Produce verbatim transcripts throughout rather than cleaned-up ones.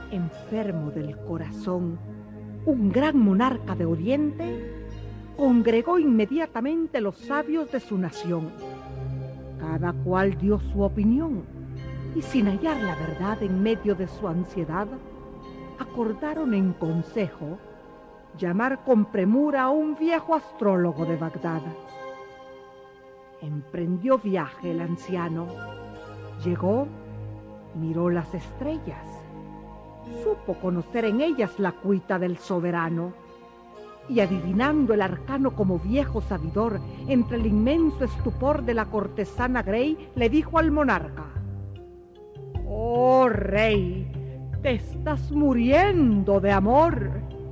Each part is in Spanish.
enfermo del corazón, un gran monarca de Oriente, congregó inmediatamente los sabios de su nación. Cada cual dio su opinión y, sin hallar la verdad en medio de su ansiedad, acordaron en consejo llamar con premura a un viejo astrólogo de Bagdad. Emprendió viaje el anciano, llegó, miró las estrellas, supo conocer en ellas la cuita del soberano, y adivinando el arcano como viejo sabidor entre el inmenso estupor de la cortesana Grey, le dijo al monarca: «Oh rey, te estás muriendo de amor».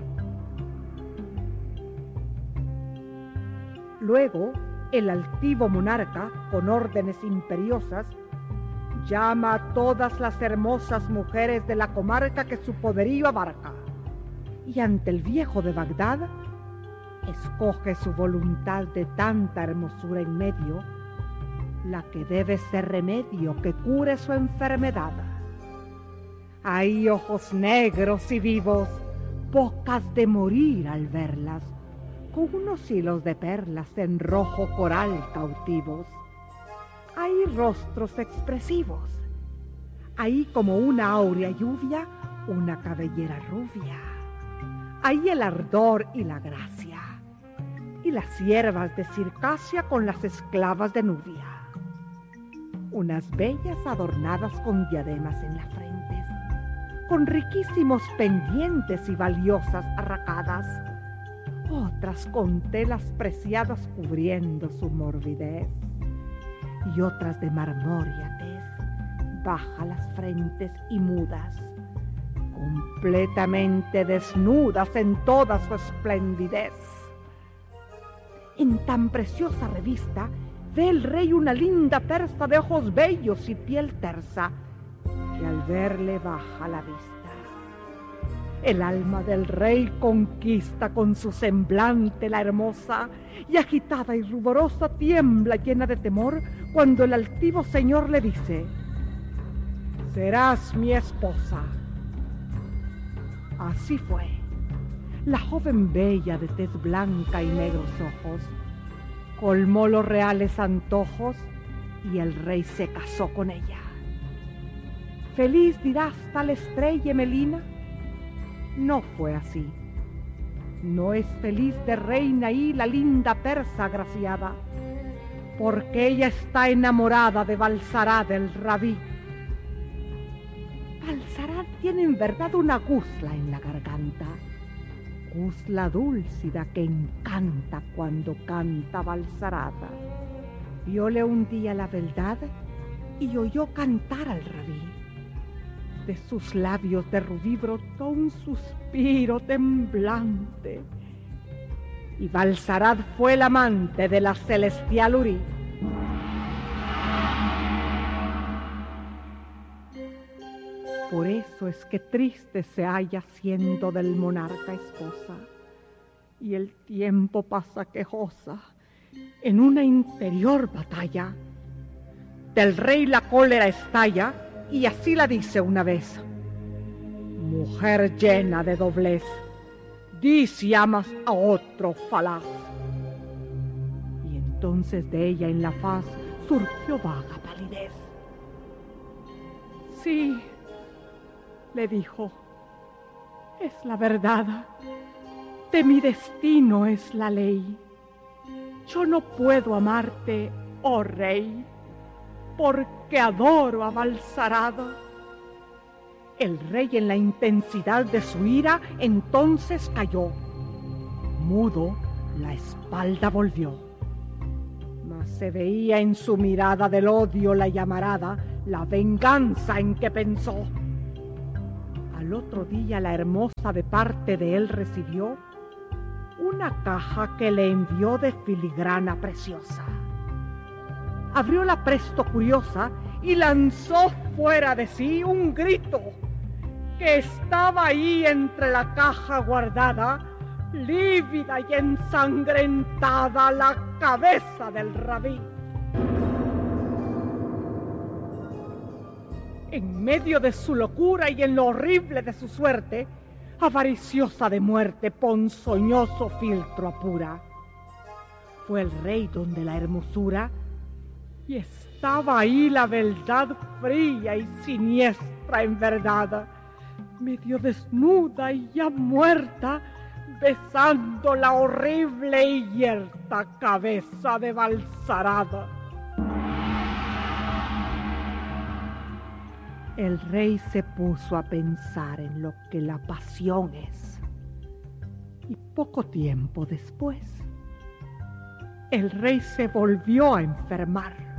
Luego, el altivo monarca, con órdenes imperiosas, llama a todas las hermosas mujeres de la comarca que su poderío abarca, y ante el viejo de Bagdad, escoge su voluntad de tanta hermosura en medio, la que debe ser remedio que cure su enfermedad. Hay ojos negros y vivos, bocas de morir al verlas, con unos hilos de perlas en rojo coral cautivos. Hay rostros expresivos, hay como una áurea lluvia, una cabellera rubia. Hay el ardor y la gracia, y las siervas de Circasia con las esclavas de Nubia. Unas bellas adornadas con diademas en las frentes, con riquísimos pendientes y valiosas arracadas. Otras con telas preciadas cubriendo su morbidez, y otras de marmórea tez, baja las frentes y mudas, completamente desnudas en toda su esplendidez. En tan preciosa revista ve el rey una linda persa de ojos bellos y piel tersa, que al verle baja la vista. El alma del rey conquista con su semblante la hermosa, y agitada y ruborosa tiembla llena de temor cuando el altivo señor le dice: «Serás mi esposa». Así fue. La joven bella de tez blanca y negros ojos colmó los reales antojos, y el rey se casó con ella. Feliz dirás tal estrella Melina. No fue así. No es feliz de reina ahí la linda persa agraciada, porque ella está enamorada de Balsarad el rabí. Balsarad tiene en verdad una gusla en la garganta, gusla dúlcida que encanta cuando canta Balsarad. Viole un día la beldad y oyó cantar al rabí. De sus labios de rubí brotó un suspiro temblante, y Balsarad fue el amante de la celestial Uri. Por eso es que triste se halla siendo del monarca esposa, y el tiempo pasa quejosa en una interior batalla. Del rey la cólera estalla, y así la dice una vez: «Mujer llena de doblez, di si amas a otro falaz». Y entonces de ella en la faz surgió vaga palidez. «Sí», le dijo, «es la verdad, de mi destino es la ley. Yo no puedo amarte, oh rey, porque adoro a Balsarad». El rey, en la intensidad de su ira, entonces cayó. Mudo, la espalda volvió. Mas se veía en su mirada del odio la llamarada, la venganza en que pensó. Al otro día la hermosa de parte de él recibió una caja que le envió de filigrana preciosa. Abrióla presto curiosa y lanzó fuera de sí un grito, que estaba ahí entre la caja guardada, lívida y ensangrentada, la cabeza del rabí. en medio de su locura y en lo horrible de su suerte, avariciosa de muerte, ponzoñoso filtro apura. Fue el rey donde la hermosura, y estaba ahí la beldad fría y siniestra en verdad, medio desnuda y ya muerta, besando la horrible y yerta cabeza de Balsarada. El rey se puso a pensar en lo que la pasión es, y poco tiempo después, el rey se volvió a enfermar.